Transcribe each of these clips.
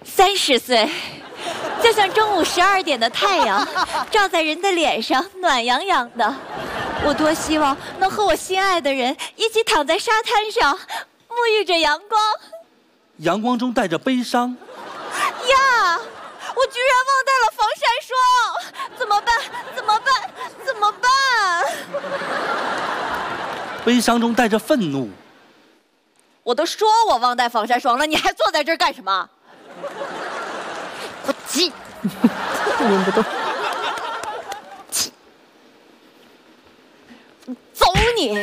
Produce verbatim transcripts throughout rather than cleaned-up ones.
三十岁，就像中午十二点的太阳，照在人的脸上，暖洋洋的。我多希望能和我心爱的人一起躺在沙滩上，沐浴着阳光。 阳光中带着悲伤。 呀！我居然忘带了防晒霜，怎么办？怎么办？怎么办？ 悲伤中带着愤怒。 我都说我忘带防晒霜了，你还坐在这儿干什么？我气！ 忍不动。 气！走你！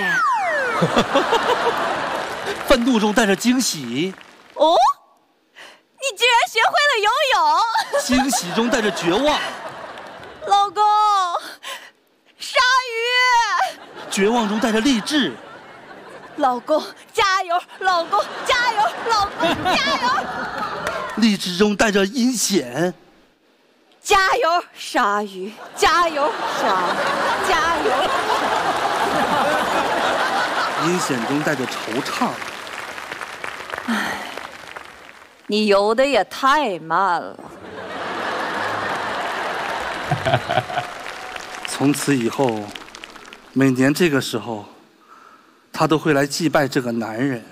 愤怒中带着惊喜。 哦，你居然学会了游泳！ 惊喜中带着绝望。 老公，鲨鱼！ 绝望中带着励志。 老公加油！老公加油！老公加油！ 励志中带着阴险。 加油，鲨鱼！加油，鲨鱼！加油！ 阴险中带着惆怅。 唉，你游的也太慢了。 从此以后，每年这个时候，他都会来祭拜这个男人。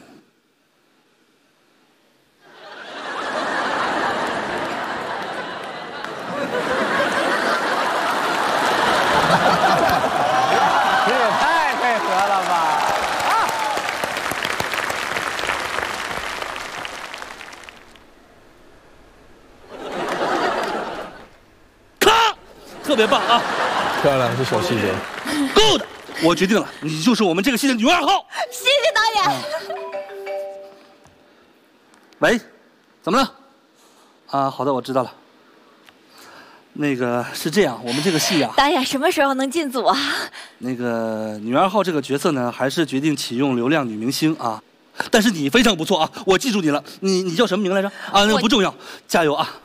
这也太配合了吧！啊！ 咔，特别棒啊！ 漂亮，这小细节。 Good， 我决定了，你就是我们这个戏的女二号。 谢谢导演。 喂，怎么了？啊，好的，我知道了。那个是这样，我们这个戏啊， 导演什么时候能进组啊？ 那个女二号这个角色呢，还是决定启用流量女明星啊。但是你非常不错啊，我记住你了。你你叫什么名来着？啊，那个不重要，加油啊！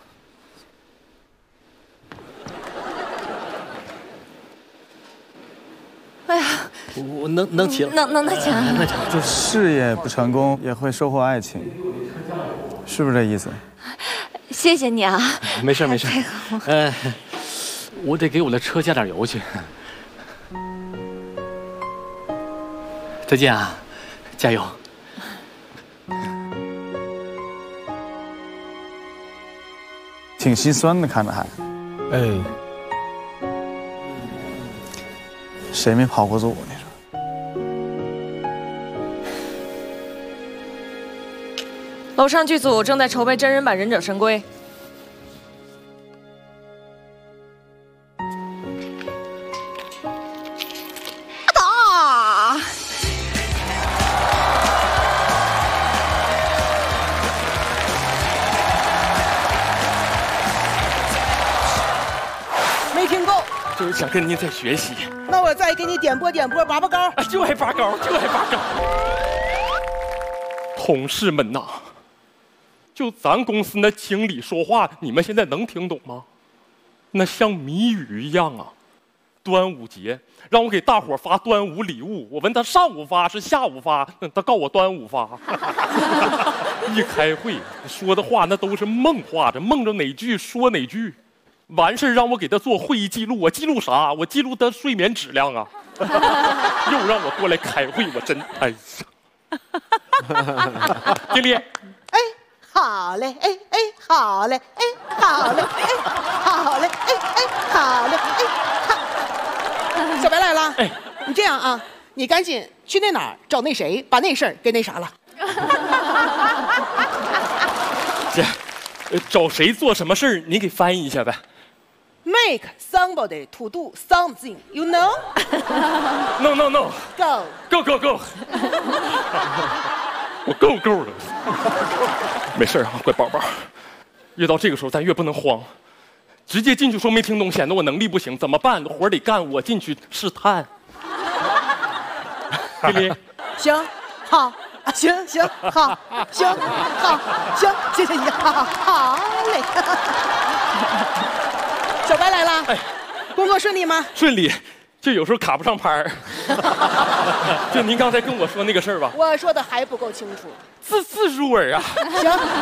哎呀， 我能能起了， 能能能起来。 能起来。 就事业不成功也会收获爱情，是不是这意思？ 谢谢你啊。 没事没事。 太好了。 呃，我得给我的车加点油去。再见啊，加油。 挺心酸的，看着还。 哎， 谁没跑过组？你说？ 楼上剧组正在筹备真人版《忍者神龟》。 啊！ 没听够， 就是想跟您再学习。 那我再给你点播点播拔拔高。 就爱拔高，就爱拔高。同事们呐，就咱公司那经理说话，你们现在能听懂吗？那像谜语一样啊！端午节让我给大伙发端午礼物，我问他上午发是下午发，他告我端午发。一开会说的话那都是梦话着，梦着哪句说哪句。完事让我给他做会议记录，我记录啥？我记录他睡眠质量啊！又让我过来开会，我真哎呀！经理， 哎，好嘞，哎哎，好嘞，哎，好嘞，哎，好嘞，哎哎，好嘞，哎，好。小白来了，哎，你这样啊，你赶紧去那哪儿找那谁，把那事儿给那啥了。 这、呃、找谁做什么事儿？你给翻译一下呗。 Make somebody to do something, you know? No no no. Go. Go go go. 我够够了。没事啊，乖宝宝。越到这个时候，咱越不能慌，直接进去说没听懂，显得我能力不行。怎么办？活得干，我进去试探。经理， 行，好，行行好，行好，行，谢谢你，好好嘞。小白来了，哎，工作顺利吗？ 顺利，就有时候卡不上拍儿。就您刚才跟我说那个事儿吧， 我说的还不够清楚， 字字入耳啊。 行。